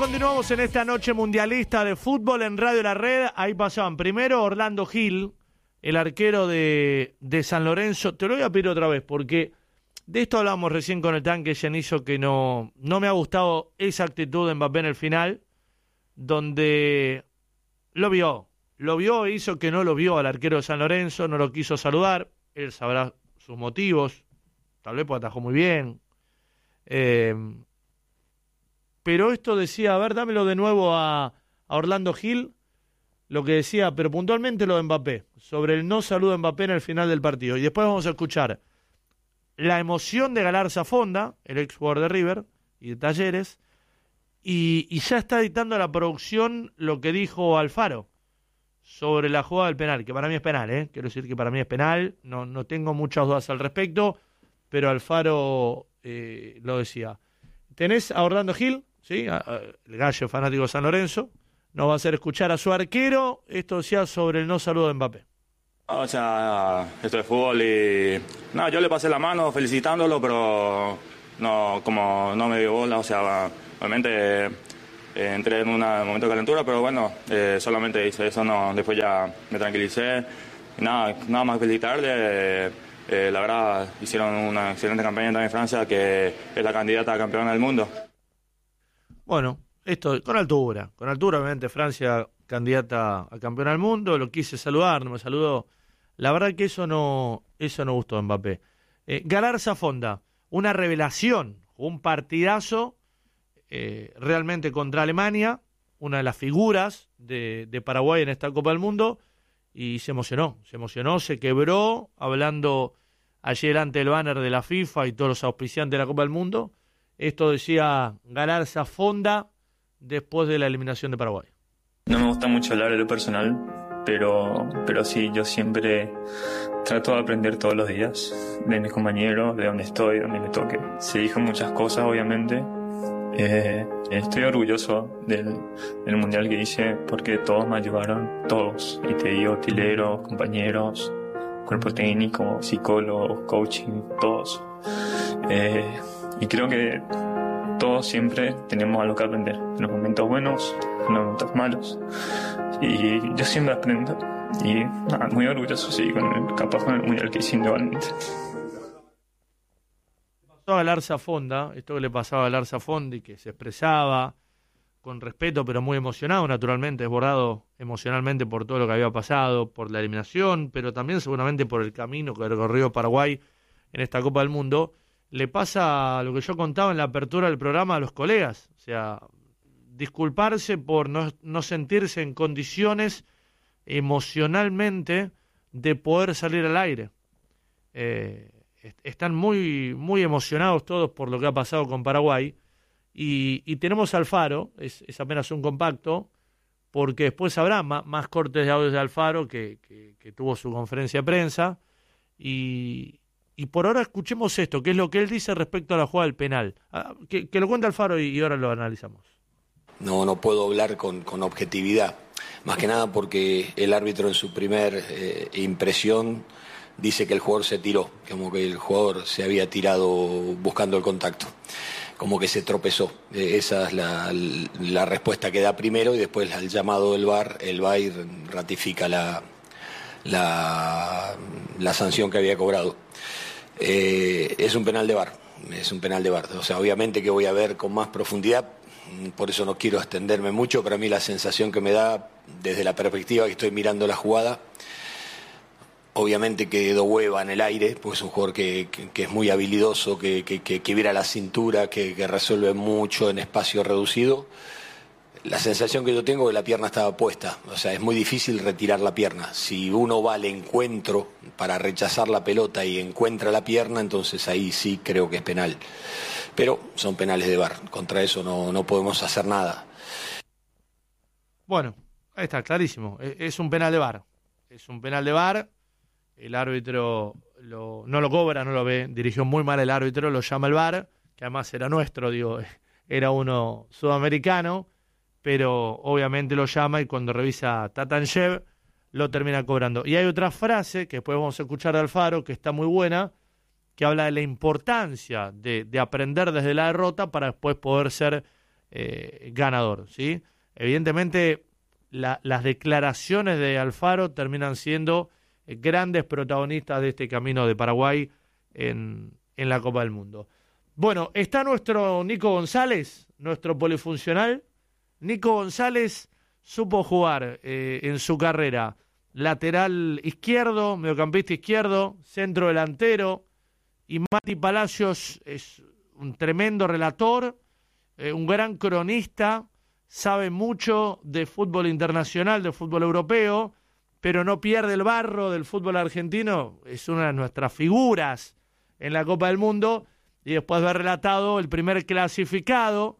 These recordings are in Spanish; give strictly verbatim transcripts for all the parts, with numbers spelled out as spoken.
continuamos en esta noche mundialista de fútbol en Radio La Red. Ahí pasaban primero Orlando Gil, el arquero de, de San Lorenzo. Te lo voy a pedir otra vez porque de esto hablábamos recién con el tanque Genizo, que no, no me ha gustado esa actitud de Mbappé en el final, donde lo vio, lo vio e hizo que no lo vio al arquero de San Lorenzo, no lo quiso saludar. Él sabrá sus motivos, tal vez porque atajó muy bien. Eh... Pero esto decía, a ver, dámelo de nuevo a, a Orlando Gil, lo que decía, pero puntualmente lo de Mbappé, sobre el no saludo de Mbappé en el final del partido. Y después vamos a escuchar la emoción de Galarza Fonda, el ex jugador de River y de Talleres, y, y ya está editando la producción lo que dijo Alfaro sobre la jugada del penal, que para mí es penal, ¿eh? Quiero decir que para mí es penal, no, no tengo muchas dudas al respecto, pero Alfaro eh, lo decía. Tenés a Orlando Gil, ¿sí? A, a, el gallo fanático de San Lorenzo, nos va a hacer escuchar a su arquero, esto decía sobre el no saludo de Mbappé. O sea, esto es fútbol y... No, yo le pasé la mano felicitándolo, pero no, como no me dio bola, o sea, obviamente eh, entré en un momento de calentura, pero bueno, eh, solamente hice eso, no, después ya me tranquilicé y nada, nada más felicitarle. Eh, Eh, la verdad, hicieron una excelente campaña también en Francia, que es la candidata a campeona del mundo. Bueno, esto con altura, con altura, obviamente Francia candidata a campeona del mundo, lo quise saludar, no me saludó. La verdad que eso no, eso no gustó a Mbappé. Eh, Galarza Fonda, una revelación, un partidazo eh, realmente contra Alemania, una de las figuras de, de Paraguay en esta Copa del Mundo. Y se emocionó, se emocionó, se quebró, hablando allí delante del banner de la FIFA y todos los auspiciantes de la Copa del Mundo. Esto decía Galarza Fonda después de la eliminación de Paraguay. No me gusta mucho hablar de lo personal, pero, pero sí, yo siempre trato de aprender todos los días, de mis compañeros, de dónde estoy, de dónde me toque. Se dijo muchas cosas, obviamente. Eh, estoy orgulloso del, del mundial que hice porque todos me ayudaron, todos, y te digo, utileros, compañeros, cuerpo técnico, psicólogos, coaching, todos. Eh, y creo que todos siempre tenemos algo que aprender, en los momentos buenos, en los momentos malos, y yo siempre aprendo, y nada, muy orgulloso, sí, con el, capaz con el mundial que hice individualmente. A Galarza Fonda, esto que le pasaba a Galarza Fonda y que se expresaba con respeto pero muy emocionado, naturalmente desbordado emocionalmente por todo lo que había pasado, por la eliminación, pero también seguramente por el camino que recorrió Paraguay en esta Copa del Mundo, le pasa lo que yo contaba en la apertura del programa a los colegas, o sea, disculparse por no, no sentirse en condiciones emocionalmente de poder salir al aire. Eh, Están muy muy emocionados todos por lo que ha pasado con Paraguay y, y tenemos Alfaro, es, es apenas un compacto, porque después habrá más, más cortes de audios de Alfaro que, que, que tuvo su conferencia de prensa y, y por ahora escuchemos esto, que es lo que él dice respecto a la jugada del penal. Ah, que, que lo cuente Alfaro y, y ahora lo analizamos. No, no puedo hablar con, con objetividad, más que nada porque el árbitro en su primer eh, impresión dice que el jugador se tiró, como que el jugador se había tirado buscando el contacto, como que se tropezó. Eh, esa es la, la respuesta que da primero y después al llamado del V A R, el V A R ratifica la, la, la sanción que había cobrado. Eh, es un penal de V A R, es un penal de V A R. O sea, obviamente que voy a ver con más profundidad, por eso no quiero extenderme mucho, pero a mí la sensación que me da desde la perspectiva que estoy mirando la jugada, obviamente que Hueva en el aire, porque es un jugador que, que, que es muy habilidoso, que, que, que, que vira la cintura, que, que resuelve mucho en espacio reducido. La sensación que yo tengo es que la pierna estaba puesta, o sea, es muy difícil retirar la pierna. Si uno va al encuentro para rechazar la pelota y encuentra la pierna, entonces ahí sí creo que es penal. Pero son penales de V A R, contra eso no, no podemos hacer nada. Bueno, ahí está, clarísimo, es un penal de V A R, es un penal de V A R. El árbitro lo, no lo cobra, no lo ve, dirigió muy mal el árbitro, lo llama el V A R, que además era nuestro, digo, era uno sudamericano, pero obviamente lo llama y cuando revisa Tatanchev lo termina cobrando. Y hay otra frase que después vamos a escuchar de Alfaro, que está muy buena, que habla de la importancia de, de aprender desde la derrota para después poder ser eh, ganador, ¿sí? Evidentemente, la, las declaraciones de Alfaro terminan siendo eh, grandes protagonistas de este camino de Paraguay en, en la Copa del Mundo. Bueno, está nuestro Nico González, nuestro polifuncional. Nico González supo jugar eh, en su carrera lateral izquierdo, mediocampista izquierdo, centro delantero, y Mati Palacios es un tremendo relator, eh, un gran cronista, sabe mucho de fútbol internacional, de fútbol europeo, pero no pierde el barro del fútbol argentino, es una de nuestras figuras en la Copa del Mundo, y después de haber relatado el primer clasificado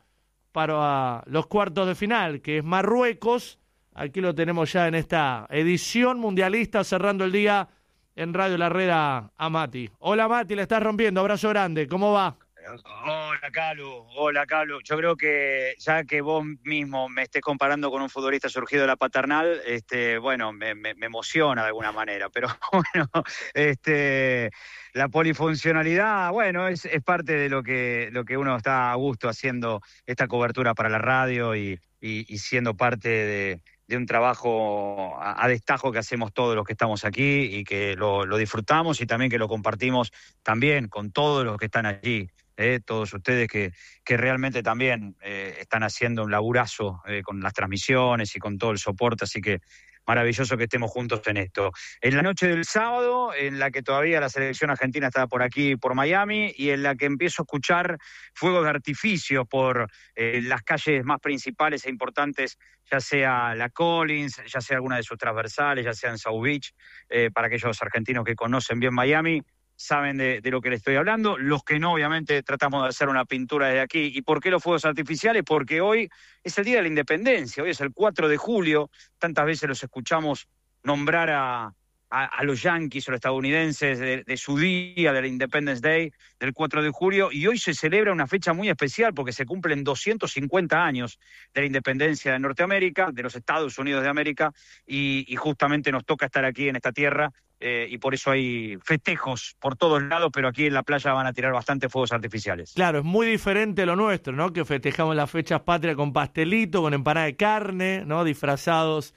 para los cuartos de final, que es Marruecos. Aquí lo tenemos ya en esta edición mundialista, cerrando el día en Radio La Red a, a Mati. Hola Mati, le estás rompiendo, abrazo grande, ¿cómo va? Hola Calu, hola Calu. Yo creo que ya que vos mismo me estés comparando con un futbolista surgido de la paternal, este, bueno, me, me, me emociona de alguna manera, pero bueno, este, la polifuncionalidad, bueno, es, es parte de lo que, lo que uno está a gusto haciendo esta cobertura para la radio y, y, y siendo parte de, de un trabajo a, a destajo que hacemos todos los que estamos aquí y que lo, lo disfrutamos y también que lo compartimos también con todos los que están allí. Eh, todos ustedes que, que realmente también eh, están haciendo un laburazo eh, con las transmisiones y con todo el soporte, así que maravilloso que estemos juntos en esto. En la noche del sábado, en la que todavía la selección argentina estaba por aquí, por Miami, y en la que empiezo a escuchar fuegos de artificio por eh, las calles más principales e importantes, ya sea la Collins, ya sea alguna de sus transversales, ya sea en South Beach, eh, para aquellos argentinos que conocen bien Miami, saben de, de lo que les estoy hablando. Los que no, obviamente, tratamos de hacer una pintura desde aquí. ¿Y por qué los fuegos artificiales? Porque hoy es el Día de la Independencia, hoy es el cuatro de julio, tantas veces los escuchamos nombrar a, a, a los yanquis o los estadounidenses de, de su día, de la Independence Day, del cuatro de julio, y hoy se celebra una fecha muy especial porque se cumplen doscientos cincuenta años de la independencia de Norteamérica, de los Estados Unidos de América, y, y justamente nos toca estar aquí en esta tierra. Eh, y por eso hay festejos por todos lados, pero aquí en la playa van a tirar bastante fuegos artificiales. Claro, es muy diferente lo nuestro, ¿no? Que festejamos las fechas patrias con pastelito, con empanada de carne, ¿no? Disfrazados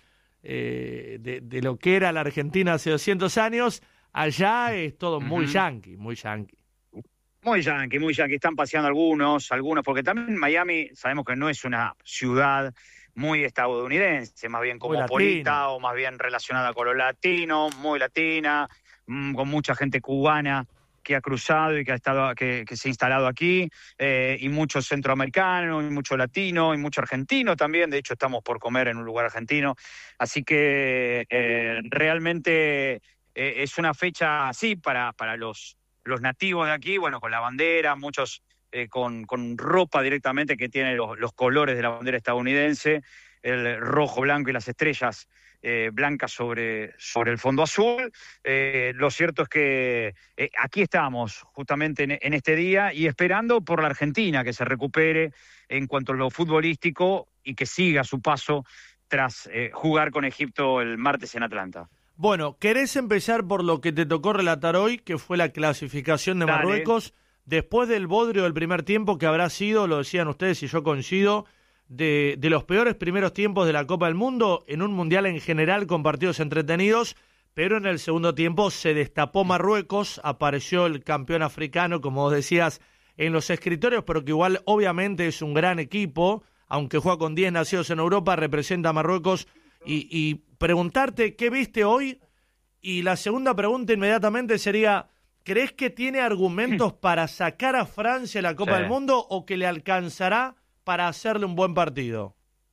eh, de, de lo que era la Argentina hace doscientos años. Allá es todo muy uh-huh. yanqui, muy yanqui. Muy yanqui, muy yanqui. Están paseando algunos, algunos, porque también Miami sabemos que no es una ciudad muy estadounidense, más bien cosmopolita o más bien relacionada con lo latino, muy latina, mmm, con mucha gente cubana que ha cruzado y que ha estado, que, que se ha instalado aquí, eh, y mucho centroamericano, y mucho latino, y mucho argentino también. De hecho, estamos por comer en un lugar argentino. Así que eh, realmente eh, es una fecha así para, para los, los nativos de aquí, bueno, con la bandera, muchos Eh, con, con ropa directamente que tiene los, los colores de la bandera estadounidense, el rojo, blanco y las estrellas eh, blancas sobre, sobre el fondo azul. Eh, lo cierto es que eh, aquí estamos justamente en, en este día y esperando por la Argentina que se recupere en cuanto a lo futbolístico y que siga su paso tras eh, jugar con Egipto el martes en Atlanta. Bueno, ¿querés empezar por lo que te tocó relatar hoy, que fue la clasificación de Dale. Marruecos? Después del bodrio del primer tiempo, que habrá sido, lo decían ustedes y yo coincido, de, de los peores primeros tiempos de la Copa del Mundo, en un mundial en general con partidos entretenidos, pero en el segundo tiempo se destapó Marruecos, apareció el campeón africano, como vos decías, en los escritorios, pero que igual obviamente es un gran equipo, aunque juega con diez nacidos en Europa, representa a Marruecos, y, y preguntarte qué viste hoy, y la segunda pregunta inmediatamente sería, ¿crees que tiene argumentos para sacar a Francia de la Copa sí. del Mundo o que le alcanzará para hacerle un buen partido?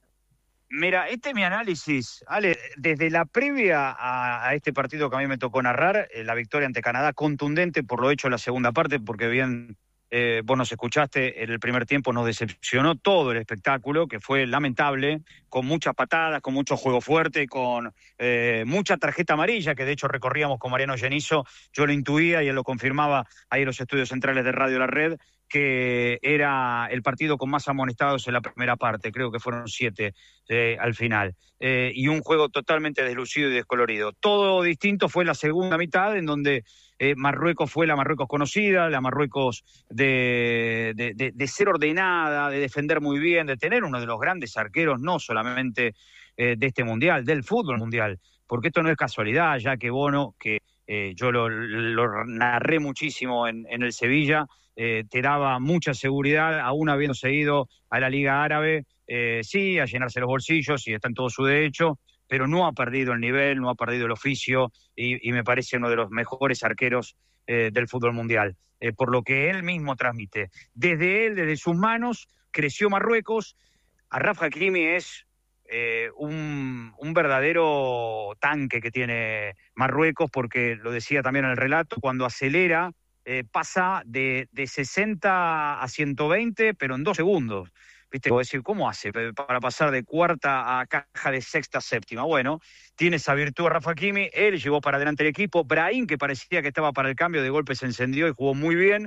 Mira, este es mi análisis, Ale, desde la previa a, a este partido que a mí me tocó narrar, eh, la victoria ante Canadá, contundente por lo hecho en la segunda parte, porque bien eh, vos nos escuchaste, en el primer tiempo nos decepcionó todo el espectáculo, que fue lamentable, con muchas patadas, con mucho juego fuerte, con eh, mucha tarjeta amarilla, que de hecho recorríamos con Mariano Genizo, yo lo intuía y él lo confirmaba ahí en los estudios centrales de Radio La Red, que era el partido con más amonestados en la primera parte, creo que fueron siete eh, al final, eh, y un juego totalmente deslucido y descolorido. Todo distinto fue la segunda mitad, en donde eh, Marruecos fue la Marruecos conocida, la Marruecos de, de, de, de ser ordenada, de defender muy bien, de tener uno de los grandes arqueros, no solamente eh, de este mundial, del fútbol mundial, porque esto no es casualidad, ya que Bono, que eh, yo lo, lo narré muchísimo en, en el Sevilla, eh, te daba mucha seguridad, aún habiéndose ido a la Liga Árabe, eh, sí, a llenarse los bolsillos, y está en todo su derecho, pero no ha perdido el nivel, no ha perdido el oficio, y, y me parece uno de los mejores arqueros eh, del fútbol mundial, eh, por lo que él mismo transmite. Desde él, desde sus manos, creció Marruecos. Achraf Hakimi es eh, un, un verdadero tanque que tiene Marruecos, porque lo decía también en el relato, cuando acelera, eh, pasa de, de sesenta a ciento veinte, pero en dos segundos. ¿Viste? Puedo decir, ¿cómo hace para pasar de cuarta a caja de sexta a séptima? Bueno, tiene esa virtud Achraf Hakimi, él llevó para adelante el equipo. Brahim, que parecía que estaba para el cambio, de golpe se encendió y jugó muy bien.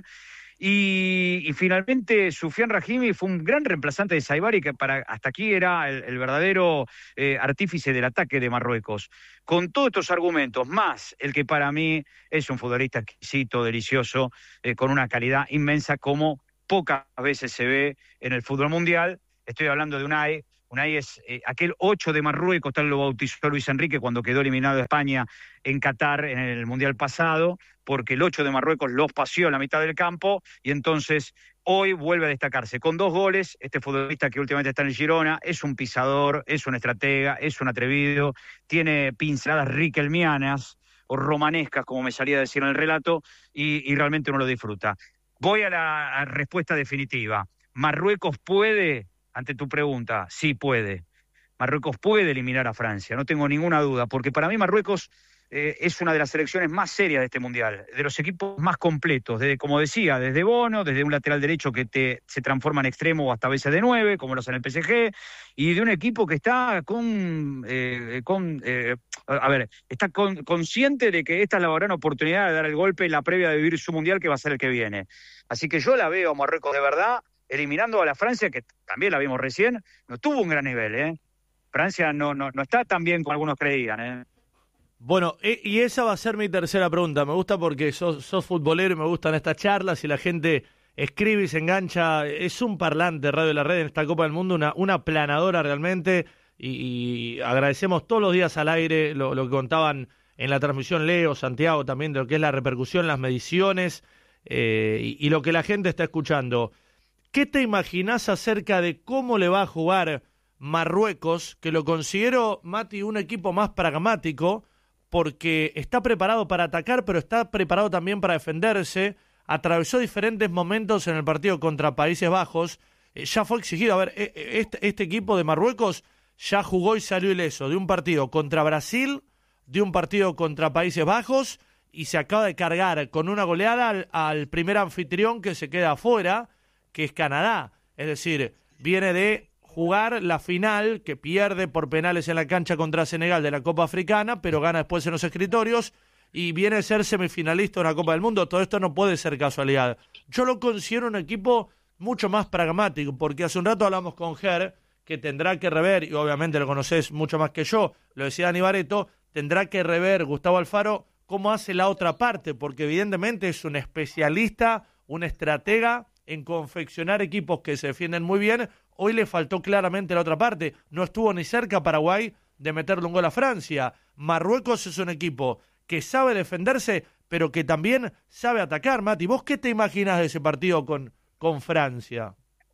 Y, y finalmente Soufiane Brahimi fue un gran reemplazante de Saibari, que para, hasta aquí era el, el verdadero eh, artífice del ataque de Marruecos. Con todos estos argumentos, más el que para mí es un futbolista exquisito, delicioso, eh, con una calidad inmensa como pocas veces se ve en el fútbol mundial. Estoy hablando de Unai. Unai es eh, aquel ocho de Marruecos, tal lo bautizó Luis Enrique cuando quedó eliminado de España en Qatar en el mundial pasado, porque el ocho de Marruecos los paseó a la mitad del campo, y entonces hoy vuelve a destacarse con dos goles. Este futbolista que últimamente está en el Girona es un pisador, es un estratega, es un atrevido, tiene pinceladas riquelmianas o romanescas, como me salía a decir en el relato, y, y realmente uno lo disfruta. Voy a la a respuesta definitiva. ¿Marruecos puede? Ante tu pregunta, sí puede. Marruecos puede eliminar a Francia, no tengo ninguna duda, porque para mí Marruecos eh, es una de las selecciones más serias de este Mundial, de los equipos más completos, desde, como decía, desde Bono, desde un lateral derecho que te, se transforma en extremo o hasta a veces de nueve, como lo hace en el P S G, y de un equipo que está con, eh, con eh, a ver, está con, consciente de que esta es la gran oportunidad de dar el golpe en la previa de vivir su Mundial, que va a ser el que viene. Así que yo la veo a Marruecos de verdad, eliminando a la Francia, que también la vimos recién, no tuvo un gran nivel, ¿eh? Francia no, no, no está tan bien como algunos creían, ¿eh? Bueno, y esa va a ser mi tercera pregunta. Me gusta porque sos, sos futbolero y me gustan estas charlas y la gente escribe y se engancha. Es un parlante Radio de la Red en esta Copa del Mundo, una, una planadora realmente, y, y agradecemos todos los días al aire lo, lo que contaban en la transmisión Leo, Santiago también, de lo que es la repercusión, las mediciones eh, y, y lo que la gente está escuchando. ¿Qué te imaginás acerca de cómo le va a jugar Marruecos, que lo considero, Mati, un equipo más pragmático, porque está preparado para atacar, pero está preparado también para defenderse? Atravesó diferentes momentos en el partido contra Países Bajos, eh, ya fue exigido. A ver, eh, este, este equipo de Marruecos ya jugó y salió ileso de un partido contra Brasil, de un partido contra Países Bajos, y se acaba de cargar con una goleada al, al primer anfitrión que se queda afuera, que es Canadá. Es decir, viene de jugar la final, que pierde por penales en la cancha contra Senegal de la Copa Africana, pero gana después en los escritorios, y viene a ser semifinalista de una Copa del Mundo. Todo esto no puede ser casualidad. Yo lo considero un equipo mucho más pragmático, porque hace un rato hablamos con Ger, que tendrá que rever, y obviamente lo conocés mucho más que yo, lo decía Dani Barreto, tendrá que rever Gustavo Alfaro cómo hace la otra parte, porque evidentemente es un especialista, un estratega en confeccionar equipos que se defienden muy bien. Hoy le faltó claramente la otra parte. No estuvo ni cerca Paraguay de meterle un gol a Francia. Marruecos es un equipo que sabe defenderse, pero que también sabe atacar. Mati, ¿vos qué te imaginas de ese partido con, con Francia?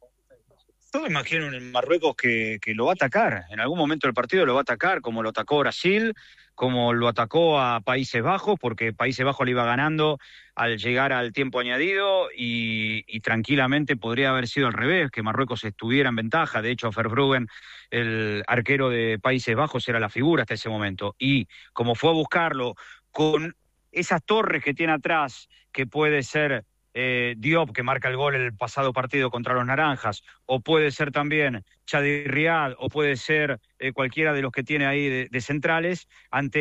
Yo me imagino en Marruecos que, que lo va a atacar. En algún momento del partido lo va a atacar, como lo atacó Brasil, como lo atacó a Países Bajos, porque Países Bajos le iba ganando al llegar al tiempo añadido, y, y tranquilamente podría haber sido al revés, que Marruecos estuviera en ventaja. De hecho, Verbruggen, el arquero de Países Bajos, era la figura hasta ese momento. Y como fue a buscarlo con esas torres que tiene atrás, que puede ser Eh, Diop, que marca el gol el pasado partido contra los Naranjas, o puede ser también Chadi Riad, o puede ser eh, cualquiera de los que tiene ahí de, de centrales, ante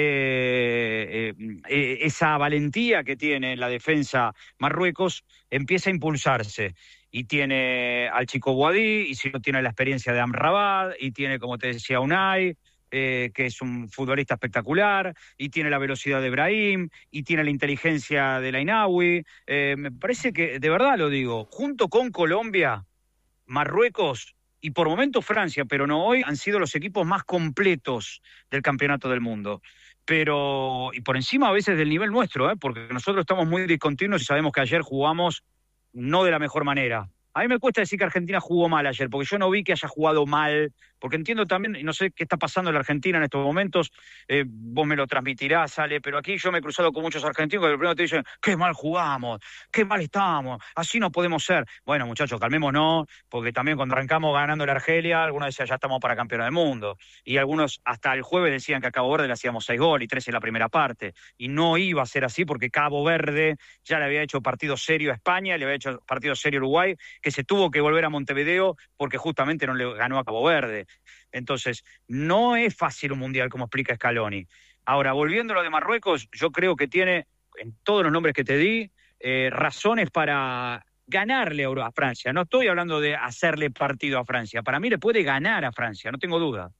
eh, eh, esa valentía que tiene la defensa Marruecos, empieza a impulsarse. Y tiene al chico Boadí, y si no tiene la experiencia de Amrabat, y tiene, como te decía, Unai, eh, que es un futbolista espectacular, y tiene la velocidad de Brahim, y tiene la inteligencia de Lainawi. Eh, me parece que, de verdad lo digo, junto con Colombia, Marruecos y por momentos Francia, pero no hoy, han sido los equipos más completos del campeonato del mundo. Pero, y por encima a veces del nivel nuestro, ¿eh? Porque nosotros estamos muy discontinuos y sabemos que ayer jugamos no de la mejor manera. A mí me cuesta decir que Argentina jugó mal ayer, porque yo no vi que haya jugado mal, porque entiendo también, y no sé qué está pasando en la Argentina en estos momentos, eh, vos me lo transmitirás, Ale, pero aquí yo me he cruzado con muchos argentinos que primero te dicen, qué mal jugamos, qué mal estamos, así no podemos ser. Bueno, muchachos, calmémonos, porque también cuando arrancamos ganando el Argelia, algunos decían, ya estamos para campeón del mundo, y algunos hasta el jueves decían que a Cabo Verde le hacíamos seis goles y tres en la primera parte, y no iba a ser así, porque Cabo Verde ya le había hecho partido serio a España, le había hecho partido serio a Uruguay, que se tuvo que volver a Montevideo porque justamente no le ganó a Cabo Verde. Entonces, no es fácil un mundial, como explica Scaloni. Ahora, volviendo a lo de Marruecos, yo creo que tiene, en todos los nombres que te di, eh, razones para ganarle a Francia. No estoy hablando de hacerle partido a Francia. Para mí le puede ganar a Francia, no tengo duda.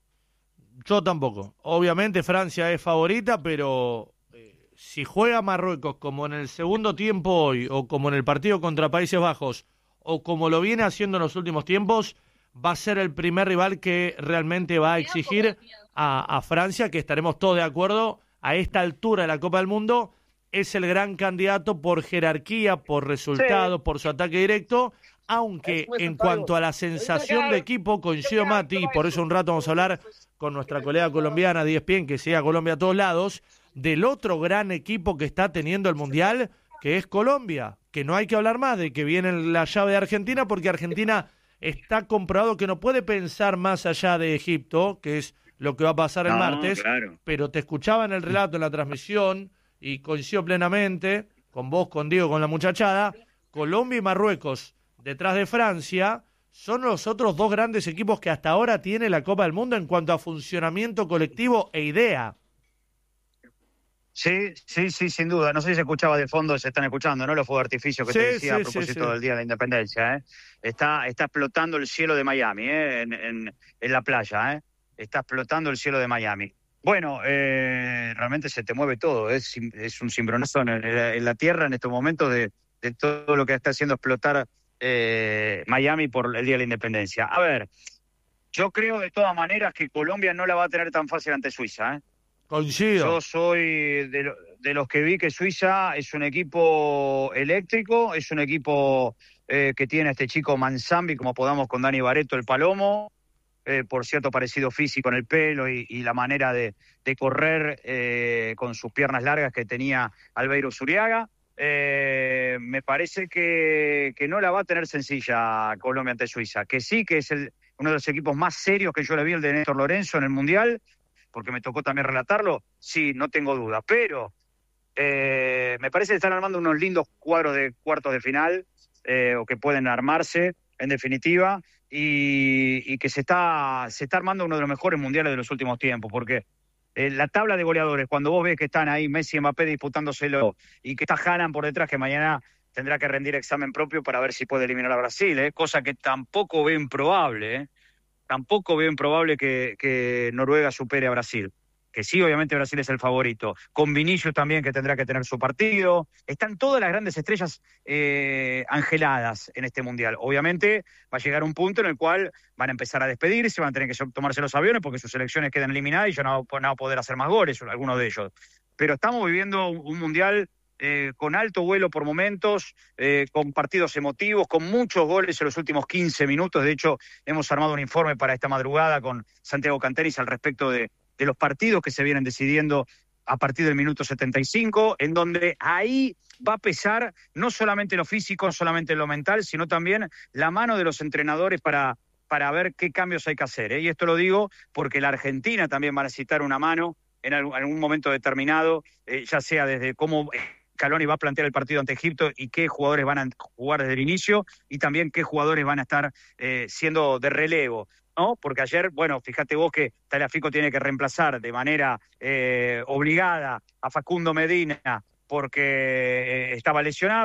Yo tampoco. Obviamente Francia es favorita, pero eh, si juega Marruecos como en el segundo tiempo hoy, o como en el partido contra Países Bajos, o como lo viene haciendo en los últimos tiempos, va a ser el primer rival que realmente va a exigir a, a Francia, que estaremos todos de acuerdo, a esta altura de la Copa del Mundo, es el gran candidato por jerarquía, por resultado, sí, por su ataque directo, aunque en cuanto a la sensación de equipo, coincido Mati, y por eso un rato vamos a hablar con nuestra colega colombiana de E S P N, que sigue a Colombia a todos lados, del otro gran equipo que está teniendo el Mundial, que es Colombia, que no hay que hablar más de que viene la llave de Argentina, porque Argentina está comprobado que no puede pensar más allá de Egipto, que es lo que va a pasar el no, martes, claro. Pero te escuchaba en el relato, en la transmisión, y coincido plenamente, con vos, con Diego, con la muchachada, Colombia y Marruecos, detrás de Francia, son los otros dos grandes equipos que hasta ahora tiene la Copa del Mundo en cuanto a funcionamiento colectivo e idea. Sí, sí, sí, sin duda. No sé si se escuchaba de fondo, se están escuchando, ¿no? Los fuegos de artificio que sí, te decía sí, a propósito sí, sí. del Día de la Independencia, ¿eh? Está, está explotando el cielo de Miami, ¿eh? En, en, en la playa, ¿eh? Está explotando el cielo de Miami. Bueno, eh, realmente se te mueve todo, es, es un cimbronazo en, en la tierra en estos momentos de, de todo lo que está haciendo explotar eh, Miami por el Día de la Independencia. A ver, yo creo de todas maneras que Colombia no la va a tener tan fácil ante Suiza, ¿eh? Coincido. Yo soy de, lo, de los que vi que Suiza es un equipo eléctrico, es un equipo eh, que tiene a este chico Manzambi, como podamos con Dani Barreto, el Palomo, eh, por cierto parecido físico en el pelo y, y la manera de, de correr eh, con sus piernas largas que tenía Albeiro Zuriaga. Eh, me parece que, que no la va a tener sencilla Colombia ante Suiza, que sí que es el, uno de los equipos más serios que yo le vi, el de Néstor Lorenzo en el Mundial, porque me tocó también relatarlo, sí, no tengo duda, pero eh, me parece que están armando unos lindos cuadros de cuartos de final, eh, o que pueden armarse, en definitiva, y, y que se está, se está armando uno de los mejores mundiales de los últimos tiempos, porque eh, la tabla de goleadores, cuando vos ves que están ahí Messi y Mbappé disputándoselo, y que está Haaland por detrás, que mañana tendrá que rendir examen propio para ver si puede eliminar a Brasil, ¿eh? Cosa que tampoco veo improbable, ¿eh? Tampoco veo improbable que, que Noruega supere a Brasil. Que sí, obviamente Brasil es el favorito. Con Vinicius también, que tendrá que tener su partido. Están todas las grandes estrellas eh, angeladas en este Mundial. Obviamente va a llegar un punto en el cual van a empezar a despedirse, van a tener que tomarse los aviones porque sus selecciones quedan eliminadas y ya no van a poder hacer más goles, algunos de ellos. Pero estamos viviendo un, un Mundial Eh, con alto vuelo por momentos, eh, con partidos emotivos, con muchos goles en los últimos quince minutos. De hecho, hemos armado un informe para esta madrugada con Santiago Canteris al respecto de, de los partidos que se vienen decidiendo a partir del minuto setenta y cinco, en donde ahí va a pesar no solamente lo físico, no solamente lo mental, sino también la mano de los entrenadores para, para ver qué cambios hay que hacer, ¿eh? Y esto lo digo porque la Argentina también va a necesitar una mano en algún momento determinado, eh, ya sea desde cómo Scaloni va a plantear el partido ante Egipto y qué jugadores van a jugar desde el inicio y también qué jugadores van a estar eh, siendo de relevo, ¿no? Porque ayer, bueno, fíjate vos que Tagliafico tiene que reemplazar de manera eh, obligada a Facundo Medina porque eh, estaba lesionado.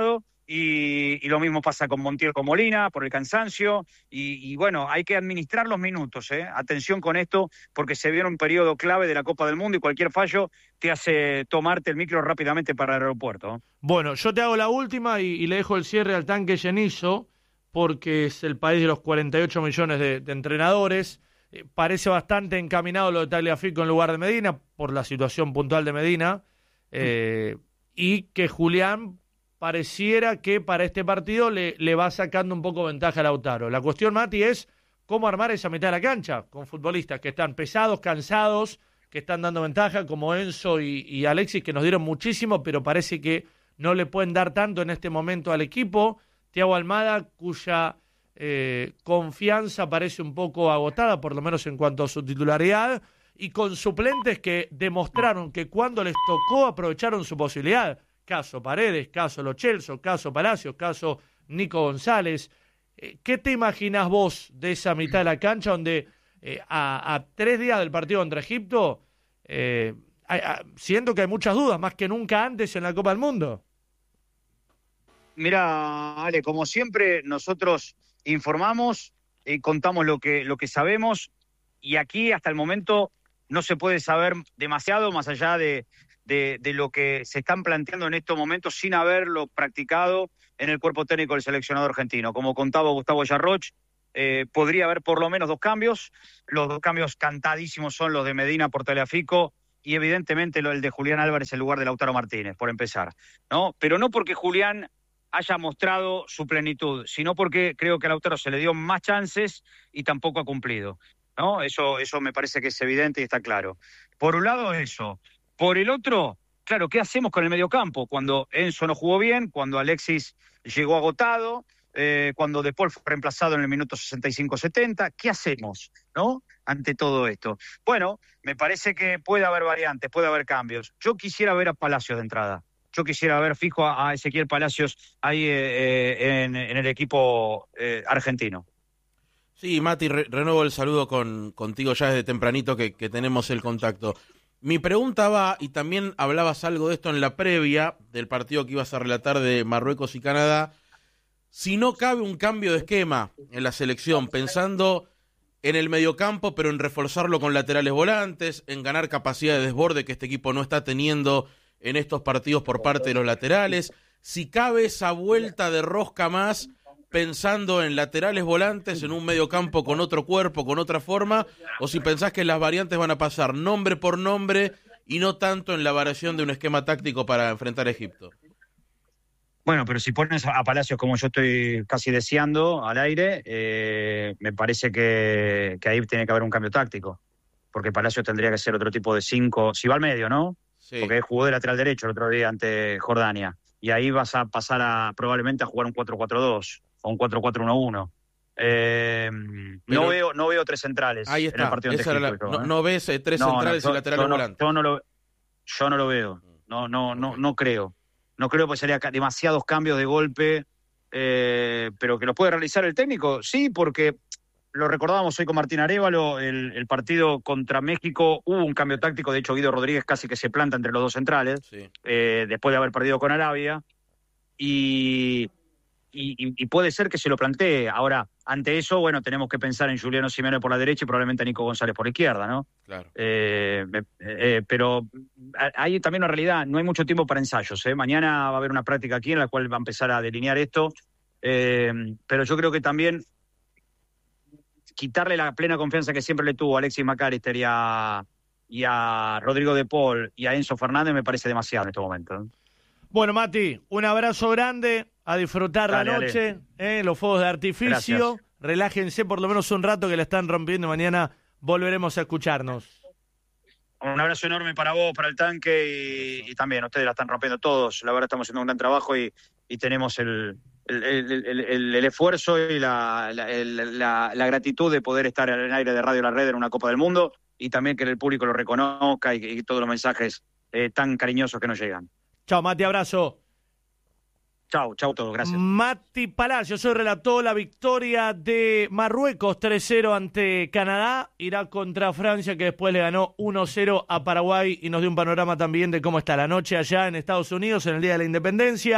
Y, y lo mismo pasa con Montiel con Molina, por el cansancio. Y, y bueno, hay que administrar los minutos, ¿eh? Atención con esto, porque se viene un periodo clave de la Copa del Mundo y cualquier fallo te hace tomarte el micro rápidamente para el aeropuerto. Bueno, yo te hago la última y, y le dejo el cierre al tanque llenizo, porque es el país de los cuarenta y ocho millones de, de entrenadores. Eh, parece bastante encaminado lo de Tagliafico en lugar de Medina, por la situación puntual de Medina. Eh, y que Julián pareciera que para este partido le, le va sacando un poco ventaja a Lautaro. La cuestión, Mati, es cómo armar esa mitad de la cancha con futbolistas que están pesados, cansados, que están dando ventaja, como Enzo y, y Alexis, que nos dieron muchísimo, pero parece que no le pueden dar tanto en este momento al equipo. Thiago Almada, cuya eh, confianza parece un poco agotada, por lo menos en cuanto a su titularidad, y con suplentes que demostraron que cuando les tocó aprovecharon su posibilidad. Caso Paredes, caso Lo Celso, caso Palacios, caso Nico González. Eh, ¿Qué te imaginás vos de esa mitad de la cancha donde eh, a, a tres días del partido contra Egipto, eh, hay, a, siento que hay muchas dudas, más que nunca antes en la Copa del Mundo? Mira, Ale, como siempre, nosotros informamos y contamos lo que, lo que sabemos, y aquí hasta el momento no se puede saber demasiado más allá de, de, de lo que se están planteando en estos momentos sin haberlo practicado en el cuerpo técnico del seleccionado argentino. Como contaba Gustavo Yarroch, eh, podría haber por lo menos dos cambios. Los dos cambios cantadísimos son los de Medina por Tagliafico y evidentemente el de Julián Álvarez en lugar de Lautaro Martínez, por empezar, ¿no? Pero no porque Julián haya mostrado su plenitud, sino porque creo que a Lautaro se le dio más chances y tampoco ha cumplido, ¿no? Eso, eso me parece que es evidente y está claro. Por un lado eso. Por el otro, claro, ¿qué hacemos con el mediocampo? Cuando Enzo no jugó bien, cuando Alexis llegó agotado, eh, cuando De Paul fue reemplazado en el minuto sesenta y cinco setenta, ¿qué hacemos, no? Ante todo esto. Bueno, me parece que puede haber variantes, puede haber cambios. Yo quisiera ver a Palacios de entrada. Yo quisiera ver fijo a, a Ezequiel Palacios ahí eh, en, en el equipo eh, argentino. Sí, Mati, re renuevo el saludo con, contigo ya desde tempranito que, que tenemos el contacto. Mi pregunta va, y también hablabas algo de esto en la previa del partido que ibas a relatar de Marruecos y Canadá, si no cabe un cambio de esquema en la selección, pensando en el mediocampo, pero en reforzarlo con laterales volantes, en ganar capacidad de desborde que este equipo no está teniendo en estos partidos por parte de los laterales, si cabe esa vuelta de rosca más, pensando en laterales volantes, en un mediocampo con otro cuerpo, con otra forma, o si pensás que las variantes van a pasar nombre por nombre y no tanto en la variación de un esquema táctico para enfrentar a Egipto. Bueno, pero si pones a Palacios como yo estoy casi deseando al aire, eh, me parece que, que ahí tiene que haber un cambio táctico, porque Palacios tendría que ser otro tipo de cinco, si va al medio, ¿no? Sí. Porque jugó de lateral derecho el otro día ante Jordania, y ahí vas a pasar a probablemente a jugar un cuatro cuatro dos o un cuatro cuatro uno uno. Eh, no veo no veo tres centrales ahí está, en el partido ante Egipto, la, todo, no, ¿eh? no ves eh, tres no, centrales no, yo, y laterales yo no, volantes. Yo no lo, yo no lo veo. No, no, okay. no, no creo. No creo porque sería demasiados cambios de golpe, eh, pero que lo puede realizar el técnico, sí, porque lo recordábamos hoy con Martín Arévalo, el, el partido contra México hubo un cambio táctico, de hecho Guido Rodríguez casi que se planta entre los dos centrales, sí. eh, después de haber perdido con Arabia, y, y, y puede ser que se lo plantee. Ahora, ante eso, bueno, tenemos que pensar en Juliano Simeone por la derecha y probablemente a Nico González por la izquierda, ¿no? Claro. Eh, eh, pero hay también una realidad, no hay mucho tiempo para ensayos, ¿eh? Mañana va a haber una práctica aquí en la cual va a empezar a delinear esto, eh, pero yo creo que también quitarle la plena confianza que siempre le tuvo a Alexis McAllister y a, y a Rodrigo De Paul y a Enzo Fernández me parece demasiado en este momento, ¿eh? Bueno, Mati, un abrazo grande, a disfrutar dale, la noche, eh, los fuegos de artificio. Gracias. Relájense por lo menos un rato que la están rompiendo, mañana volveremos a escucharnos. Un abrazo enorme para vos, para el tanque y, y también ustedes la están rompiendo todos. La verdad estamos haciendo un gran trabajo y, y tenemos el, el, el, el, el, el esfuerzo y la, la, el, la, la gratitud de poder estar en el aire de Radio La Red en una Copa del Mundo y también que el público lo reconozca y, y todos los mensajes eh, tan cariñosos que nos llegan. Chao, Mati, abrazo. Chau, chau todo, gracias. Mati Palacios, hoy relató la victoria de Marruecos tres cero ante Canadá, irá contra Francia que después le ganó uno cero a Paraguay y nos dio un panorama también de cómo está la noche allá en Estados Unidos en el Día de la Independencia.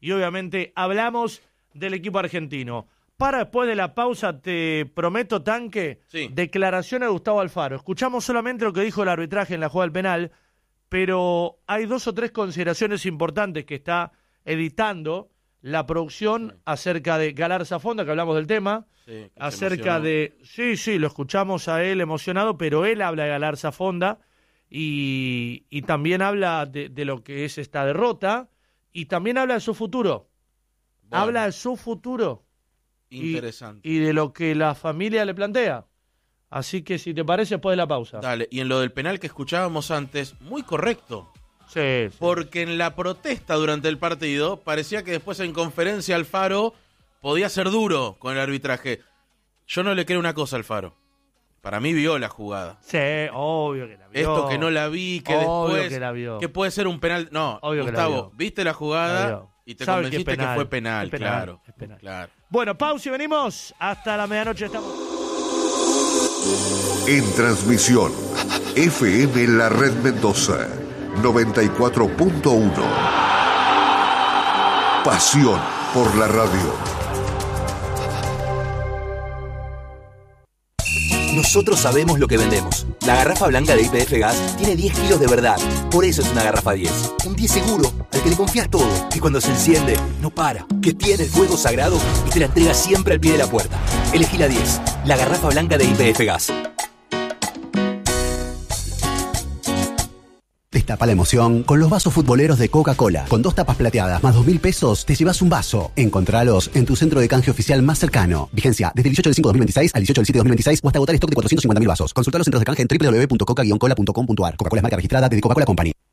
y obviamente hablamos del equipo argentino. Para después de la pausa, te prometo, Tanque, sí. declaración de Gustavo Alfaro. Escuchamos solamente lo que dijo el arbitraje en la jugada del penal, pero hay dos o tres consideraciones importantes que está editando la producción sí. acerca de Galarza Fonda, que hablamos del tema, sí, acerca de... Sí, sí, lo escuchamos a él emocionado, pero él habla de Galarza Fonda y, y también habla de, de lo que es esta derrota y también habla de su futuro. Bueno. Habla de su futuro. Interesante. Y, y de lo que la familia le plantea. Así que si te parece, después de la pausa. Dale, y en lo del penal que escuchábamos antes, muy correcto. Sí, sí. Porque en la protesta durante el partido, parecía que después en conferencia Alfaro podía ser duro con el arbitraje. Yo no le creo una cosa a Alfaro. Para mí vio la jugada. Sí, obvio que la vio. Esto que no la vi, que obvio después... que la vio. Que puede ser un penal... No, obvio Gustavo, que la vio. viste la jugada la y te Sabe convenciste que, que fue penal, penal, claro, es penal. claro. Bueno, pausa y venimos. Hasta la medianoche estamos... En transmisión, F M La Red Mendoza, noventa y cuatro punto uno. Pasión por la radio. Nosotros sabemos lo que vendemos. La garrafa blanca de Y P F Gas tiene diez kilos de verdad. Por eso es una garrafa diez. Un diez seguro, al que le confías todo. Que cuando se enciende, no para. Que tiene el fuego sagrado y te la entrega siempre al pie de la puerta. Elegí la diez. La garrafa blanca de Y P F Gas. Destapa la emoción con los vasos futboleros de Coca-Cola. Con dos tapas plateadas más dos mil pesos, te llevas un vaso. Encontralos en tu centro de canje oficial más cercano. Vigencia desde el dieciocho del cinco de dos mil veintiséis al dieciocho del siete de dos mil veintiséis o hasta agotar stock de cuatrocientos cincuenta mil vasos. Consulta los centros de canje en doble u doble u doble u punto coca guion cola punto com punto a r. Coca-Cola es marca registrada de Coca-Cola Company.